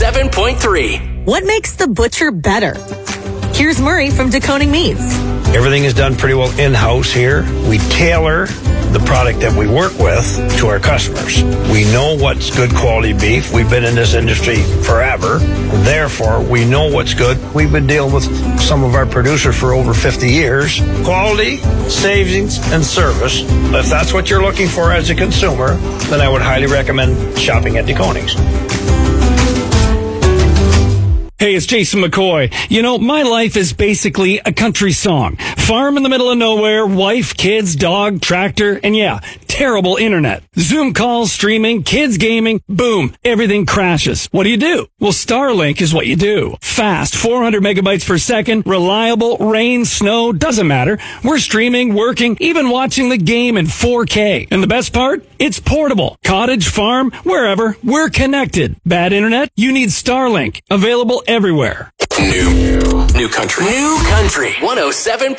107.3. What makes the butcher better? Here's Murray from DeConing Meats. Everything is done pretty well in-house here. We tailor the product that we work with to our customers. We know what's good quality beef. We've been in this industry forever. Therefore, we know what's good. We've been dealing with some of our producers for over 50 years. Quality, savings, and service. If that's what you're looking for as a consumer, then I would highly recommend shopping at DeConing's. Hey, it's Jason McCoy. You know, my life is basically a country song. Farm in the middle of nowhere, wife, kids, dog, tractor, and yeah, terrible internet. Zoom calls, streaming, kids gaming, boom, everything crashes. What do? Well, Starlink is what you do. Fast, 400 megabytes per second, reliable, rain, snow, doesn't matter. We're streaming, working, even watching the game in 4K. And the best part? It's portable. Cottage, farm, wherever, we're connected. Bad internet? You need Starlink. Available everywhere. New country. 107.3.